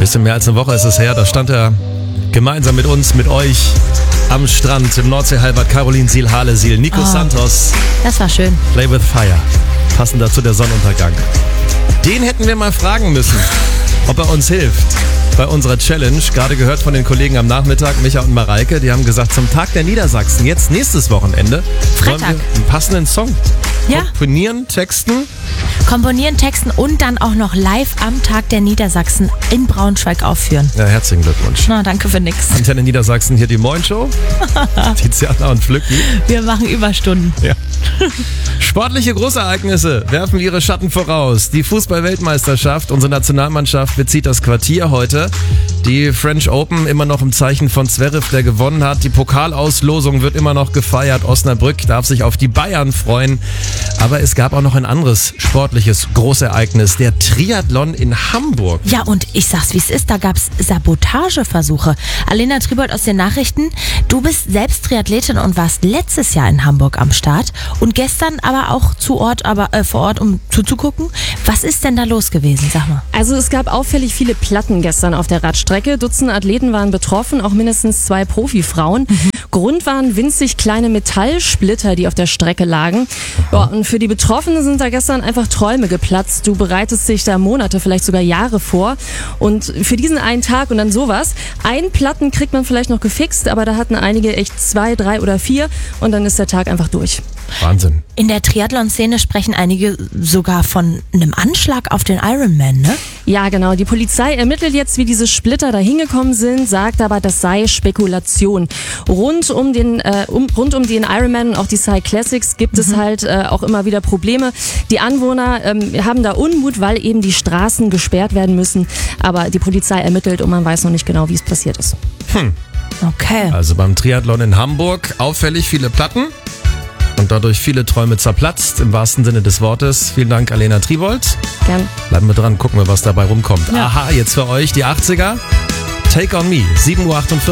Bisschen mehr als eine Woche ist es her, da stand er gemeinsam mit uns, mit euch am Strand im Nordseehalbad. Caroline Siel, Hale Siel, Nico Santos. Das war schön. Play with Fire. Passend dazu der Sonnenuntergang. Den hätten wir mal fragen müssen, ob er uns hilft bei unserer Challenge. Gerade gehört von den Kollegen am Nachmittag, Micha und Mareike. Die haben gesagt, zum Tag der Niedersachsen, jetzt nächstes Wochenende, wollen wir einen passenden Song komponieren, Komponieren, texten und dann auch noch live am Tag der Niedersachsen in Braunschweig aufführen. Ja, herzlichen Glückwunsch. Na, danke für nix. Antenne Niedersachsen, hier die Moin-Show. Tiziana und Flücki. Wir machen Überstunden. Ja. Sportliche Großereignisse werfen ihre Schatten voraus. Die Fußball-Weltmeisterschaft, unsere Nationalmannschaft bezieht das Quartier heute. Die French Open immer noch im Zeichen von Zverev, der gewonnen hat. Die Pokalauslosung wird immer noch gefeiert. Osnabrück darf sich auf die Bayern freuen. Aber es gab auch noch ein anderes sportliches Großereignis, der Triathlon in Hamburg. Ja, und ich sag's, wie es ist, da gab's Sabotageversuche. Alena Triebold aus den Nachrichten, du bist selbst Triathletin und warst letztes Jahr in Hamburg am Start und gestern aber auch vor Ort, um zuzugucken. Was ist denn da los gewesen, sag mal? Also es gab auffällig viele Platten gestern auf der Radstrecke. Dutzende Athleten waren betroffen, auch mindestens 2 Profifrauen. Grund waren winzig kleine Metallsplitter, die auf der Strecke lagen. Ja, und für die Betroffenen sind da gestern einfach Träume geplatzt. Du bereitest dich da Monate, vielleicht sogar Jahre vor. Und für diesen einen Tag und dann sowas. Ein Platten kriegt man vielleicht noch gefixt, aber da hatten einige echt 2, 3 oder 4 und dann ist der Tag einfach durch. Wahnsinn. In der Triathlon-Szene sprechen einige sogar von einem Anschlag auf den Ironman, ne? Ja, genau. Die Polizei ermittelt jetzt, wie diese Splitter da hingekommen sind, sagt aber, das sei Spekulation. Rund um den Ironman und auch die Cy Classics gibt es halt auch immer wieder Probleme. Die Anwohner haben da Unmut, weil eben die Straßen gesperrt werden müssen. Aber die Polizei ermittelt und man weiß noch nicht genau, wie es passiert ist. Okay. Also beim Triathlon in Hamburg auffällig viele Platten und dadurch viele Träume zerplatzt, im wahrsten Sinne des Wortes. Vielen Dank, Alena Triebold. Gern. Bleiben wir dran, gucken wir, was dabei rumkommt. Ja. Aha, jetzt für euch die 80er. Take on Me, 7:48 Uhr.